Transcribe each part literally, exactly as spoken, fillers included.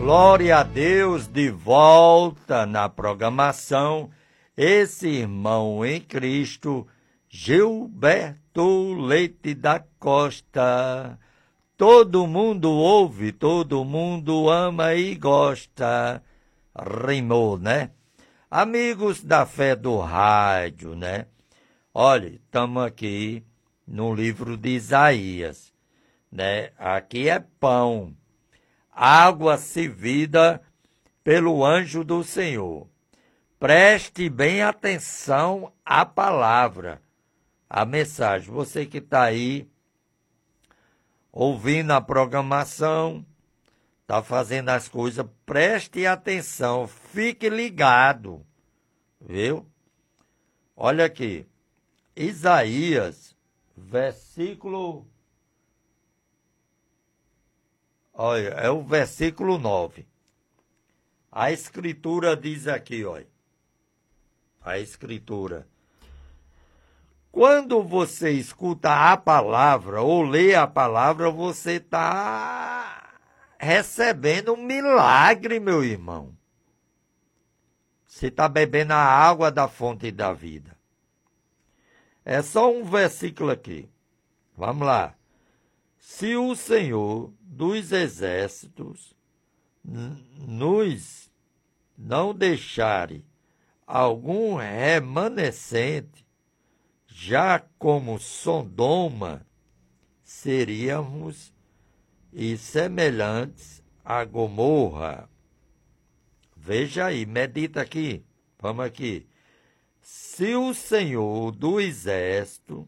Glória a Deus, de volta na programação, esse irmão em Cristo, Gilberto Leite da Costa. Todo mundo ouve, todo mundo ama e gosta. Rimou, né? Amigos da fé do rádio, né? Olha, estamos aqui no livro de Isaías, né? Aqui é pão. Água servida pelo anjo do Senhor. Preste bem atenção à palavra, à mensagem. Você que está aí ouvindo a programação, está fazendo as coisas, preste atenção, fique ligado, viu? Olha aqui, Isaías, versículo... Olha, é o versículo nove. A escritura diz aqui, olha. A escritura. Quando você escuta a palavra ou lê a palavra, você está recebendo um milagre, meu irmão. Você está bebendo a água da fonte da vida. É só um versículo aqui. Vamos lá. Se o Senhor dos exércitos nos não deixare algum remanescente, já como Sodoma, seríamos e semelhantes a Gomorra. Veja aí, medita aqui, vamos aqui. Se o Senhor do exército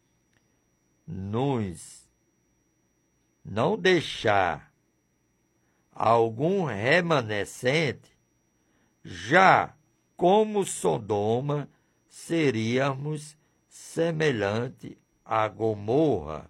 nos não deixar algum remanescente, já como Sodoma, seríamos semelhante a Gomorra.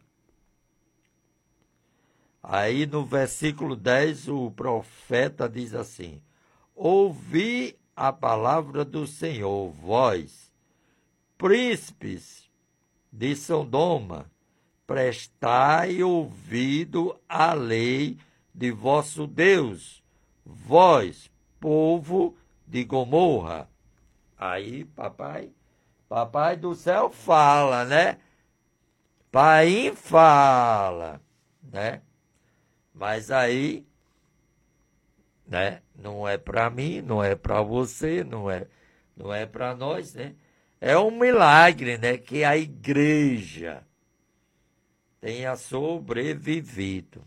Aí no versículo dez, o profeta diz assim: ouvi a palavra do Senhor, vós, príncipes de Sodoma, prestai ouvido à lei de vosso Deus, vós, povo de Gomorra. Aí, papai, papai do céu fala, né? Pai fala, né? Mas aí, né? Não é para mim, não é para você, não é, não é para nós, né? É um milagre, né? Que a igreja tenha sobrevivido.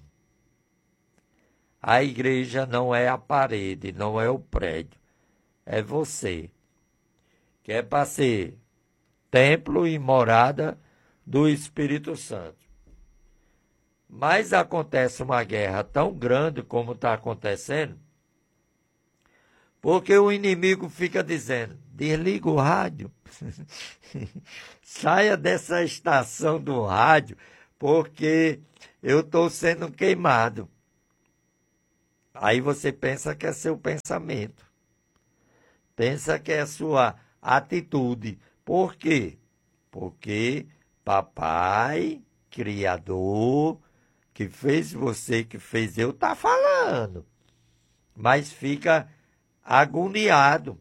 A igreja não é a parede, não é o prédio, é você, que é para ser templo e morada do Espírito Santo. Mas acontece uma guerra tão grande como está acontecendo, porque o inimigo fica dizendo: desliga o rádio, saia dessa estação do rádio, porque eu estou sendo queimado. Aí você pensa que é seu pensamento, pensa que é sua atitude. Por quê? Porque papai, criador, que fez você, que fez eu, está falando, mas fica agoniado,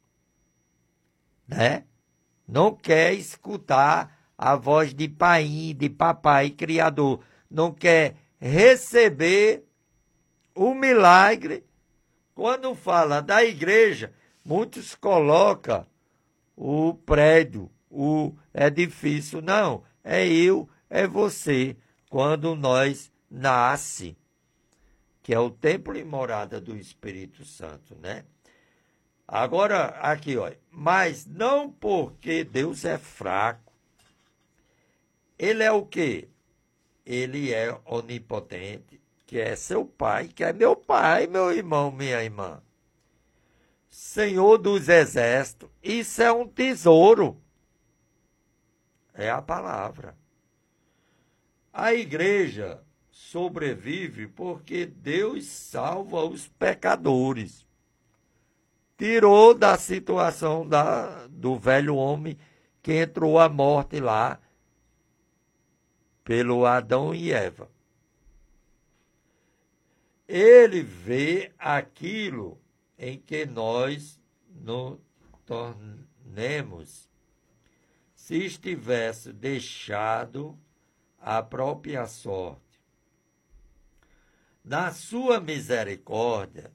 né? Não quer escutar a voz de pai, de papai, criador, não quer receber o milagre. Quando fala da igreja, muitos colocam o prédio, o edifício. Não, é eu, é você. Quando nós nasce, que é o templo e morada do Espírito Santo, né? Agora, aqui, ó. Mas não porque Deus é fraco. Ele é o quê? Ele é onipotente, que é seu pai, que é meu pai, meu irmão, minha irmã. Senhor dos exércitos, isso é um tesouro. É a palavra. A igreja sobrevive porque Deus salva os pecadores. Tirou da situação da, do velho homem que entrou a morte lá pelo Adão e Eva. Ele vê aquilo em que nós nos tornemos se estivesse deixado a própria sorte. Na sua misericórdia,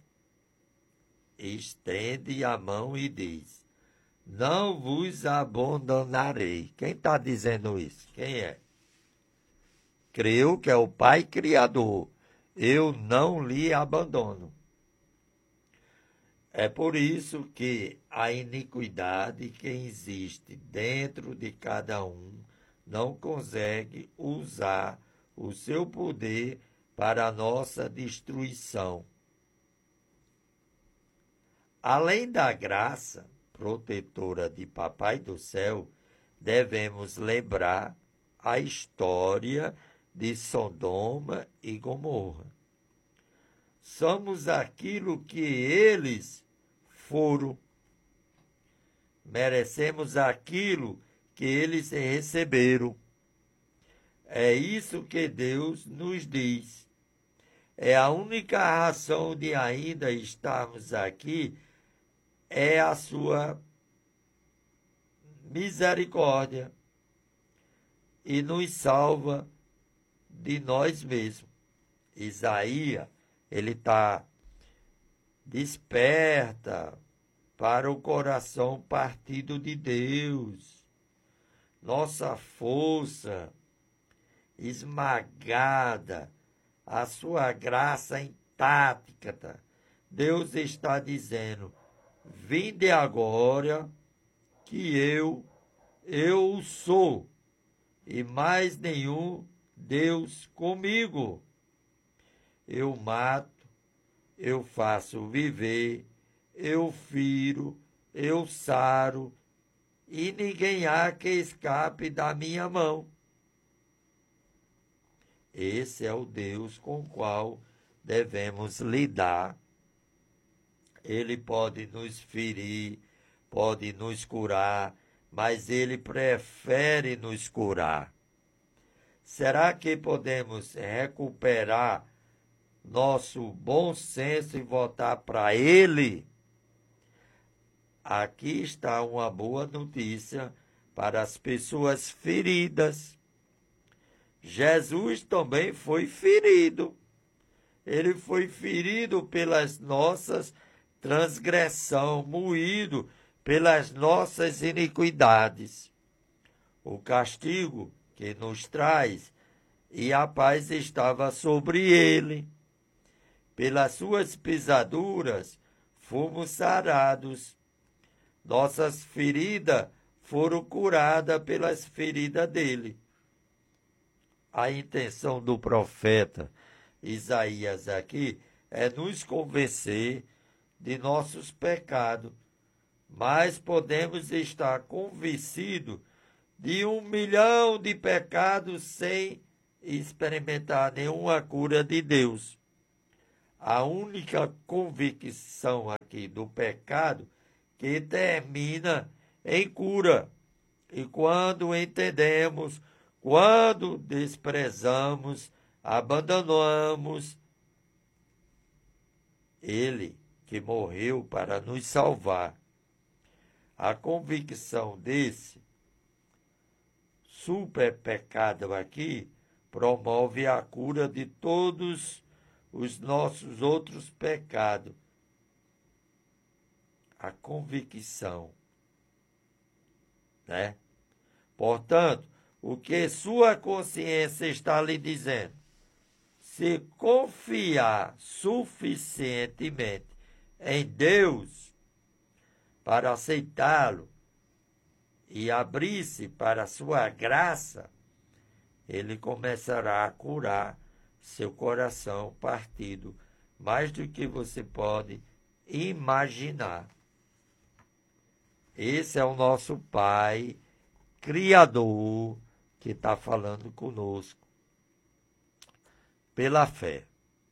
estende a mão e diz: não vos abandonarei. Quem está dizendo isso? Quem é? Creio que é o Pai Criador. Eu não lhe abandono. É por isso que a iniquidade que existe dentro de cada um não consegue usar o seu poder para a nossa destruição. Além da graça protetora de Papai do Céu, devemos lembrar a história de Sodoma e Gomorra. Somos aquilo que eles foram. Merecemos aquilo que eles receberam. É isso que Deus nos diz. É a única razão de ainda estarmos aqui, é a sua misericórdia, e nos salva de nós mesmos. Isaías, ele está desperta para o coração partido de Deus, nossa força esmagada, a sua graça intacta. Deus está dizendo: vinde agora que eu, eu sou, e mais nenhum Deus comigo. Eu mato, eu faço viver, eu firo, eu saro, e ninguém há que escape da minha mão. Esse é o Deus com o qual devemos lidar. Ele pode nos ferir, pode nos curar, mas ele prefere nos curar. Será que podemos recuperar nosso bom senso e voltar para ele? Aqui está uma boa notícia para as pessoas feridas. Jesus também foi ferido. Ele foi ferido pelas nossas transgressões, moído pelas nossas iniquidades. O castigo que nos traz e a paz estava sobre ele. Pelas suas pisaduras fomos sarados. Nossas feridas foram curadas pelas feridas dele. A intenção do profeta Isaías aqui é nos convencer de nossos pecados, mas podemos estar convencidos de um milhão de pecados sem experimentar nenhuma cura de Deus. A única convicção aqui do pecado que termina em cura. E quando entendemos, quando desprezamos, abandonamos ele que morreu para nos salvar. A convicção desse super pecado aqui promove a cura de todos os nossos outros pecados. A convicção, né? Portanto, o que sua consciência está lhe dizendo? Se confiar suficientemente em Deus para aceitá-lo e abrir-se para a sua graça, ele começará a curar seu coração partido, mais do que você pode imaginar. Esse é o nosso Pai Criador que está falando conosco. Pela fé,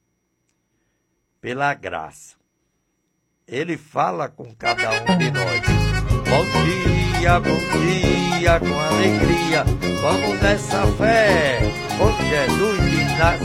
pela graça. Ele fala com cada um de nós. Bom dia, bom dia, com alegria. Vamos nessa fé, com Jesus de Nazaré.